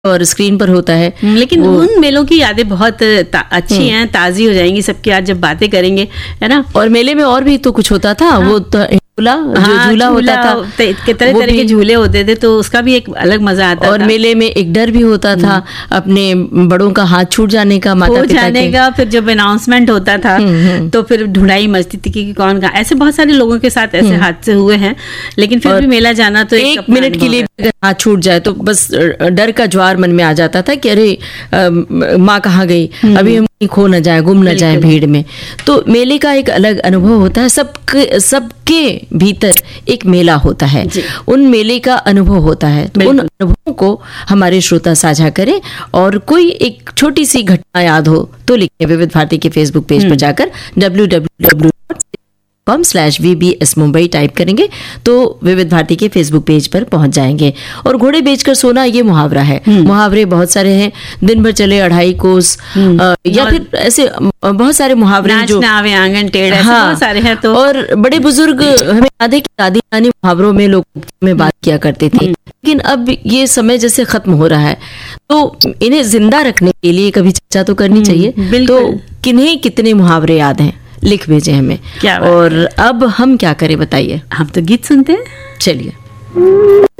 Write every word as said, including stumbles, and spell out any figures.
और स्क्रीन पर होता है। लेकिन उन मेलों की यादें बहुत अच्छी हैं, ताजी हो जाएंगी सबकी आज जब बातें करेंगे, है ना। और मेले में और भी तो कुछ होता था। हाँ। वो तो झूला, जो हाँ, झूला होता था, तरह तरह के झूले होते थे, तो उसका भी एक अलग मजा आता और था। और मेले में एक डर भी होता था अपने बड़ों का हाथ छूट जाने का, माता पिता जाने का। फिर जब अनाउंसमेंट होता था तो फिर ढूंढाई मचती थी कि कौन कहाँ। ऐसे बहुत सारे लोगों के साथ ऐसे हादसे हुए हैं, लेकिन फिर भी मेला जाना तो एक मिनट के लिए अगर हाथ छूट जाए तो बस डर का ज्वार मन में आ जाता था कि अरे माँ कहाँ गई, अभी हम खो न जाए, गुम न जाए भीड़ में। तो मेले का एक अलग अनुभव होता है। सबके सबके भीतर एक मेला होता है, उन मेले का अनुभव होता है। तो उन अनुभवों को हमारे श्रोता साझा करें, और कोई एक छोटी सी घटना याद हो तो लिखें विविध भारती के फेसबुक पेज पर जाकर W W W com slash we B S Mumbai type करेंगे तो विविध भारती के फेसबुक पेज पर पहुंच जाएंगे। और घोड़े बेचकर सोना, ये मुहावरा है। मुहावरे बहुत सारे हैं, दिन भर चले अढ़ाई कोस, या फिर ऐसे बहुत सारे मुहावरे जो आंगन टेढ़, हाँ, बहुत सारे हैं। तो और बड़े बुजुर्ग हमें याद है कि दादी नानी मुहावरों में लोग में बात किया करते थे, लेकिन अब ये समय जैसे खत्म हो रहा है, तो इन्हें जिंदा रखने के लिए कभी चर्चा तो करनी चाहिए। तो किन्हें कितने मुहावरे याद हैं, लिख भेजे हमें। क्या और अब हम क्या करें बताइए? हम तो गीत सुनते हैं, चलिए।